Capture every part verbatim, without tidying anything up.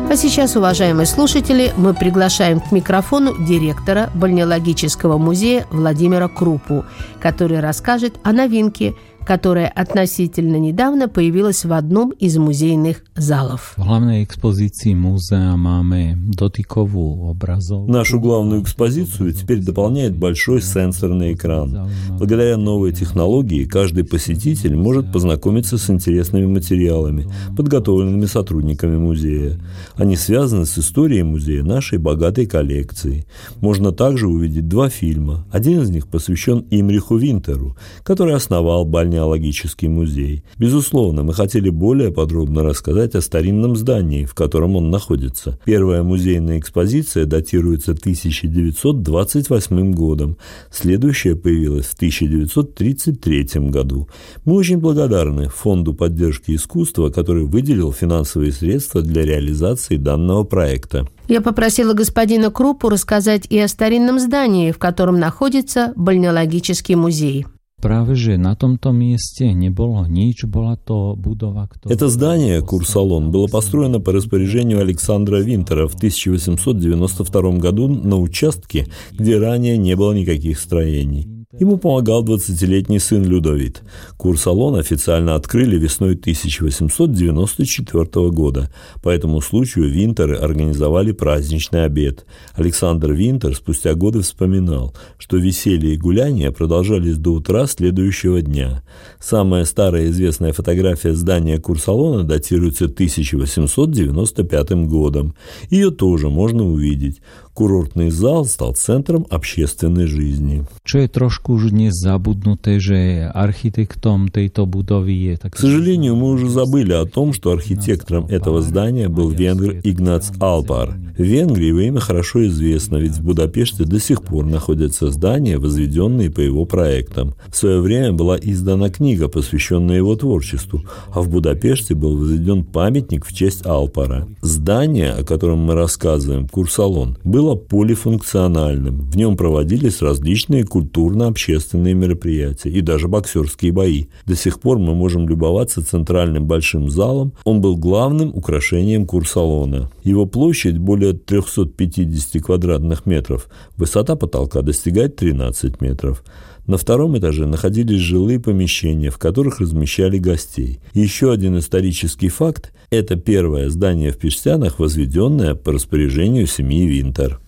А сейчас, уважаемые слушатели, мы приглашаем к микрофону директора Бальнеологического музея Владимира Крупу, который расскажет о новинке, которая относительно недавно появилась в одном из музейных залов. В главной экспозиции музея máme дотиковую образовку. Нашу главную экспозицию теперь дополняет большой сенсорный экран. Благодаря новой технологии каждый посетитель может познакомиться с интересными материалами, подготовленными сотрудниками музея. Они связаны с историей музея, нашей богатой коллекции. Можно также увидеть два фильма. Один из них посвящен Имриху Винтеру, который основал Бальнеологический музей. Безусловно, мы хотели более подробно рассказать о старинном здании, в котором он находится. Первая музейная экспозиция датируется тысяча девятьсот двадцать восьмым годом. Следующая появилась в тысяча девятьсот тридцать третьем году. Мы очень благодарны Фонду поддержки искусства, который выделил финансовые средства для реализации данного проекта. Я попросила господина Крупу рассказать и о старинном здании, в котором находится Бальнеологический музей. Práve že na tomto mieste nebolo nič, bola to budova, ktorá... Это здание, курсалон, было построено по распоряжению Александра Винтера в тысяча восемьсот девяносто втором году на участке, где ранее не было никаких строений. Ему помогал двадцатилетний сын Людовит. Курсалон официально открыли весной тысяча восемьсот девяносто четвёртого года. По этому случаю Винтеры организовали праздничный обед. Александр Винтер спустя годы вспоминал, что веселье и гуляния продолжались до утра следующего дня. Самая старая известная фотография здания Курсалона датируется тысяча восемьсот девяносто пятым годом. Ее тоже можно увидеть. Курортный зал стал центром общественной жизни. Čo je trošku už dnes zabudnuté, že architektom tejto budovy je tak... К сожалению, мы уже забыли о том, что архитектором этого здания был венгр Игнац Алпар. В Венгрии его имя хорошо известно, ведь в Будапеште до сих пор находятся здания, возведенные по его проектам. В свое время была издана книга, посвященная его творчеству, а в Будапеште был возведен памятник в честь Алпара. Здание, о котором мы рассказываем, Курсалон, было полифункциональным. В нем проводились различные культурно-общественные мероприятия и даже боксерские бои. До сих пор мы можем любоваться центральным большим залом. Он был главным украшением Курсалона. Его площадь более триста пятьдесят квадратных метров. Высота потолка достигает тринадцать метров. На втором этаже находились жилые помещения, в которых размещали гостей. Еще один исторический факт – это первое здание в Пештянах, возведенное по распоряжению семьи Винтер.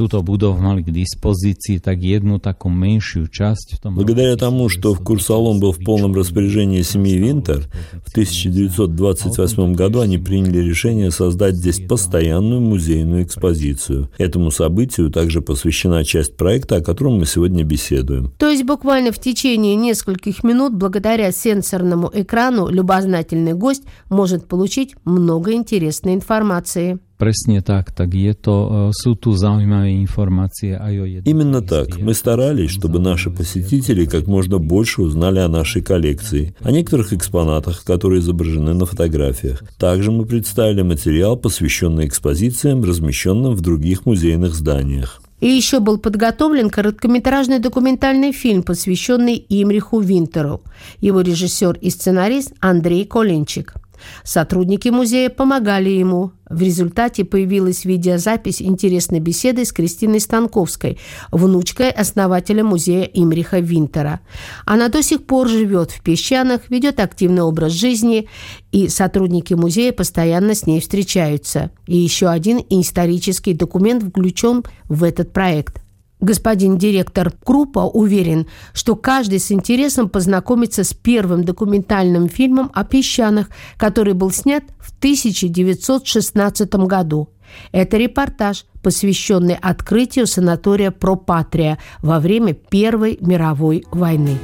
Благодаря тому, что в Курсалон был в полном распоряжении семьи Винтер, в тысяча девятьсот двадцать восьмом году они приняли решение создать здесь постоянную музейную экспозицию. Этому событию также посвящена часть проекта, о котором мы сегодня беседуем. То есть буквально в течение нескольких минут, благодаря сенсорному экрану, любознательный гость может получить много интересной информации. Presne tak, tak je to, sú tu zaujímavé informácie aj o jednom. Именно так. Мы старались, чтобы наши посетители как можно больше узнали о нашей коллекции, о некоторых экспонатах, которые изображены на фотографиях. Также мы представили материал, посвященный экспозициям, размещенным в других музейных зданиях. И еще был подготовлен короткометражный документальный фильм, посвященный Имриху Винтеру. Его режиссер и сценарист Андрей Коленчик. Сотрудники музея помогали ему. В результате появилась видеозапись интересной беседы с Кристиной Станковской, внучкой основателя музея Имриха Винтера. Она до сих пор живет в Песчанах, ведет активный образ жизни, и сотрудники музея постоянно с ней встречаются. И еще один исторический документ включен в этот проект. Господин директор Крупа уверен, что каждый с интересом познакомится с первым документальным фильмом о песчанах, который был снят в тысяча девятьсот шестнадцатом году. Это репортаж, посвященный открытию санатория Пропатрия во время Первой мировой войны.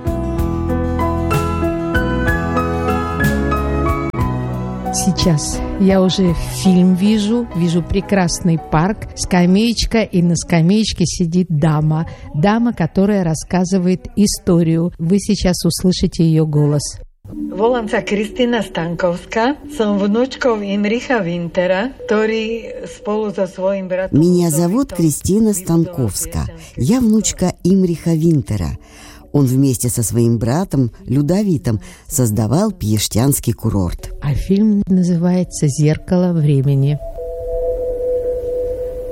Сейчас я уже фильм вижу, вижу прекрасный парк, скамеечка, и на скамеечке сидит дама. Дама, которая рассказывает историю. Вы сейчас услышите ее голос. Volám sa Kristina Stankovská, som внучkou Imricha Wintera, ktorý spolu so svojím bratom... Меня зовут Кристина Станковска. Я внучка Имриха Винтера. Он вместе со своим братом Людовитом создавал Пештянский курорт. А фильм называется «Зеркало времени».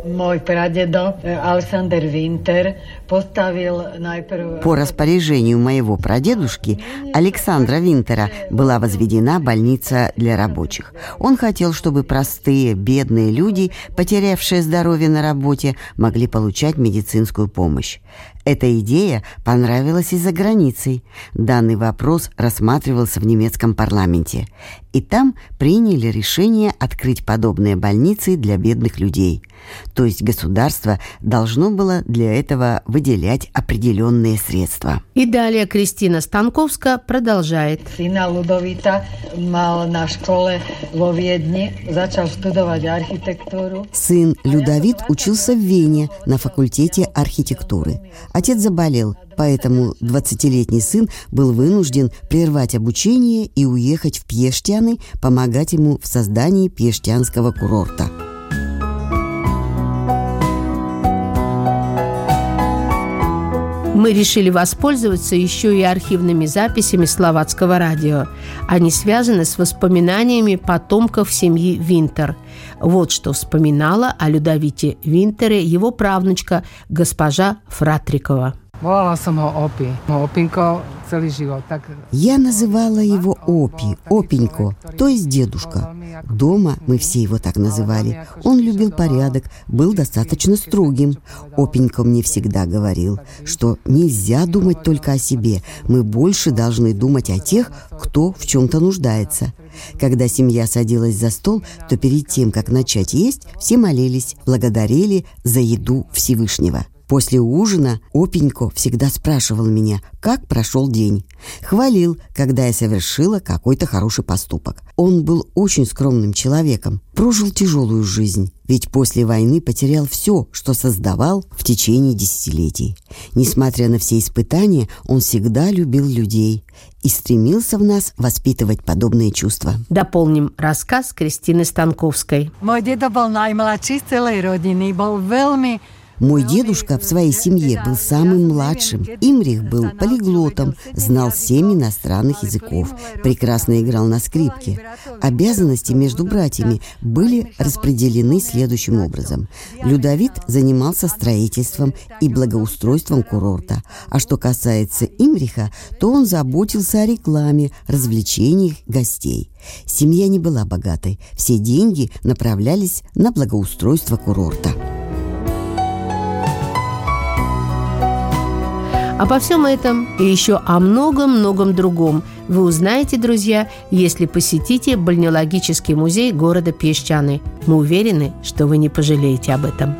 Мой прадедо Александр Винтер поставил najprv... По распоряжению моего прадедушки Александра Винтера была возведена больница для рабочих. Он хотел, чтобы простые, бедные люди, потерявшие здоровье на работе, могли получать медицинскую помощь. Эта идея понравилась и за границей. Данный вопрос рассматривался в немецком парламенте. И там приняли решение открыть подобные больницы для бедных людей. То есть государство должно было для этого выделять определенные средства. И далее Кристина Станковска продолжает. Сына Людовита mal на школе во Viedni, začal študovať архитектуру. Сын Людовит учился в Вене на факультете архитектуры. Отец заболел, поэтому двадцатилетний сын был вынужден прервать обучение и уехать в Пьештяны, помогать ему в создании пьештянского курорта. Мы решили воспользоваться еще и архивными записями словацкого радио. Они связаны с воспоминаниями потомков семьи Винтер. Вот что вспоминала о Людовите Винтере его правнучка госпожа Фратрикова. Я называла его Опи, Опенько, то есть дедушка. Дома мы все его так называли. Он любил порядок, был достаточно строгим. Опенько мне всегда говорил, что нельзя думать только о себе, мы больше должны думать о тех, кто в чем-то нуждается. Когда семья садилась за стол, то перед тем, как начать есть, все молились, благодарили за еду Всевышнего. После ужина Опенько всегда спрашивал меня, как прошел день. Хвалил, когда я совершила какой-то хороший поступок. Он был очень скромным человеком, прожил тяжелую жизнь, ведь после войны потерял все, что создавал в течение десятилетий. Несмотря на все испытания, он всегда любил людей и стремился в нас воспитывать подобные чувства. Дополним рассказ Кристины Станковской. Мой дедо был najmladší z celej rodiny, был veľmi... Мой дедушка в своей семье был самым младшим. Имрих был полиглотом, знал семь иностранных языков, прекрасно играл на скрипке. Обязанности между братьями были распределены следующим образом. Людовит занимался строительством и благоустройством курорта. А что касается Имриха, то он заботился о рекламе, развлечениях гостей. Семья не была богатой. Все деньги направлялись на благоустройство курорта. Обо всем этом и еще о многом-многом другом вы узнаете, друзья, если посетите Бальнеологический музей города Пьештяны. Мы уверены, что вы не пожалеете об этом.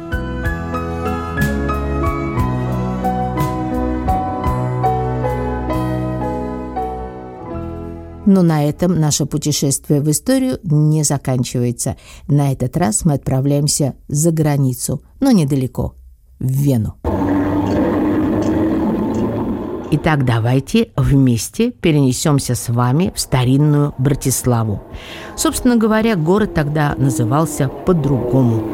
Но на этом наше путешествие в историю не заканчивается. На этот раз мы отправляемся за границу, но недалеко, в Вену. Итак, давайте вместе перенесемся с вами в старинную Братиславу. Собственно говоря, город тогда назывался по-другому.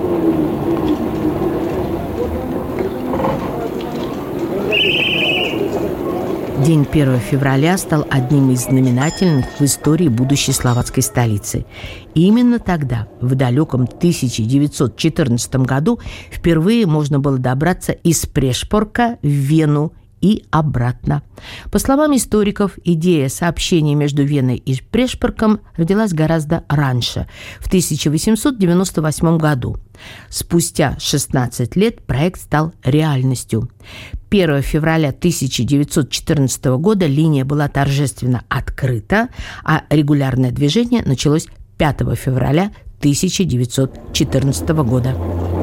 День первого февраля стал одним из знаменательных в истории будущей словацкой столицы. И именно тогда, в далеком тысяча девятьсот четырнадцатом году, впервые можно было добраться из Прешпорка в Вену и обратно. По словам историков, идея сообщения между Веной и Прешпорком родилась гораздо раньше, в тысяча восемьсот девяносто восьмом году. Спустя шестнадцать лет проект стал реальностью. первого февраля тысяча девятьсот четырнадцатого года линия была торжественно открыта, а регулярное движение началось пятого февраля тысяча девятьсот четырнадцатого года.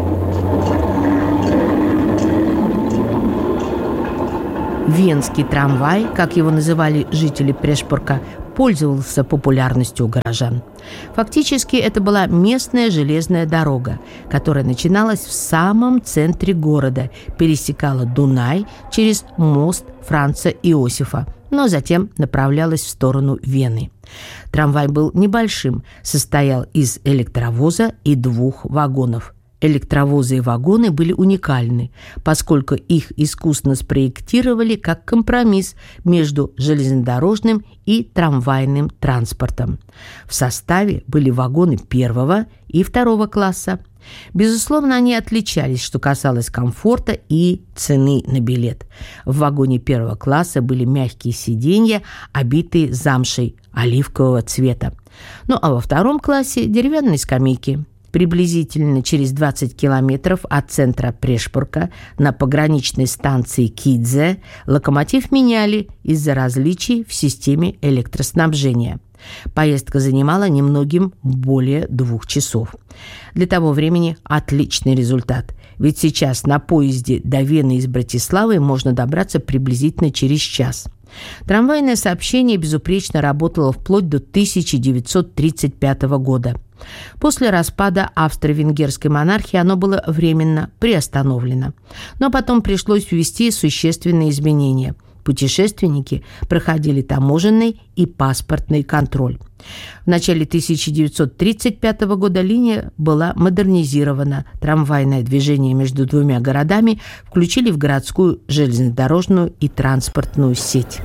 Венский трамвай, как его называли жители Прешпорка, пользовался популярностью у горожан. Фактически это была местная железная дорога, которая начиналась в самом центре города, пересекала Дунай через мост Франца Иосифа, но затем направлялась в сторону Вены. Трамвай был небольшим, состоял из электровоза и двух вагонов. Электровозы и вагоны были уникальны, поскольку их искусно спроектировали как компромисс между железнодорожным и трамвайным транспортом. В составе были вагоны первого и второго класса. Безусловно, они отличались, что касалось комфорта и цены на билет. В вагоне первого класса были мягкие сиденья, обитые замшей оливкового цвета. Ну а во втором классе деревянные скамейки. Приблизительно через двадцать километров от центра Прешпурка на пограничной станции Кидзе локомотив меняли из-за различий в системе электроснабжения. Поездка занимала немногим более двух часов. Для того времени отличный результат, ведь сейчас на поезде до Вены из Братиславы можно добраться приблизительно через час. Трамвайное сообщение безупречно работало вплоть до тысяча девятьсот тридцать пятого года. После распада австро-венгерской монархии оно было временно приостановлено. Но потом пришлось ввести существенные изменения. Путешественники проходили таможенный и паспортный контроль. В начале тысяча девятьсот тридцать пятого года линия была модернизирована. Трамвайное движение между двумя городами включили в городскую железнодорожную и транспортную сеть.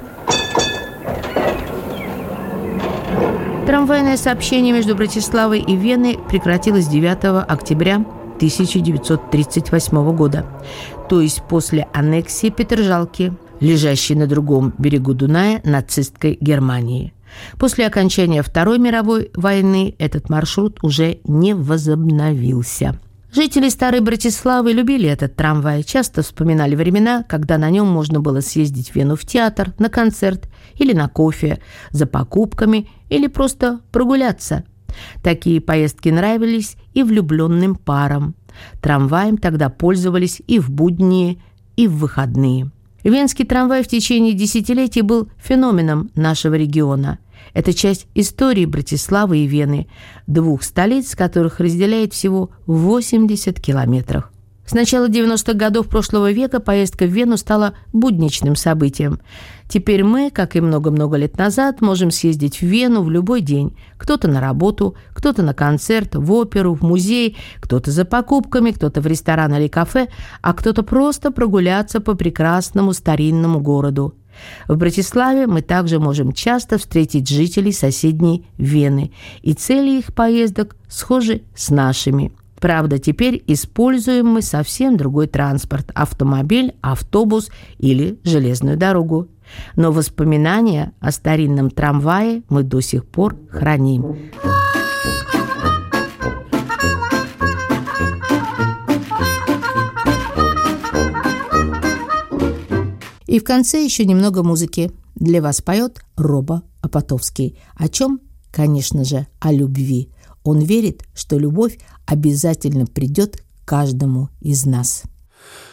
Трамвайное сообщение между Братиславой и Веной прекратилось девятого октября тысяча девятьсот тридцать восьмого года, то есть после аннексии Петержалки, лежащей на другом берегу Дуная нацистской Германии. После окончания Второй мировой войны этот маршрут уже не возобновился. Жители Старой Братиславы любили этот трамвай, часто вспоминали времена, когда на нем можно было съездить в Вену в театр, на концерт или на кофе, за покупками или просто прогуляться. Такие поездки нравились и влюбленным парам. Трамваем тогда пользовались и в будние, и в выходные. Венский трамвай в течение десятилетий был феноменом нашего региона. Это часть истории Братиславы и Вены, двух столиц, которых разделяет всего восемьдесят километров. С начала девяностых годов прошлого века поездка в Вену стала будничным событием. Теперь мы, как и много-много лет назад, можем съездить в Вену в любой день. Кто-то на работу, кто-то на концерт, в оперу, в музей, кто-то за покупками, кто-то в ресторан или кафе, а кто-то просто прогуляться по прекрасному старинному городу. В Братиславе мы также можем часто встретить жителей соседней Вены, и цели их поездок схожи с нашими. Правда, теперь используем мы совсем другой транспорт – автомобиль, автобус или железную дорогу. Но воспоминания о старинном трамвае мы до сих пор храним. И в конце еще немного музыки. Для вас поет Роба Опатовский. О чем? Конечно же, о любви. Он верит, что любовь обязательно придет к каждому из нас.